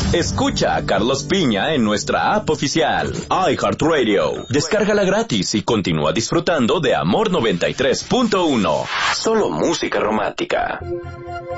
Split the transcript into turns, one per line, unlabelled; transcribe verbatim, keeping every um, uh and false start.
Escucha a Carlos Piña en nuestra app oficial, iHeartRadio. Descárgala gratis y continúa disfrutando de Amor noventa y tres punto uno. Solo música romántica.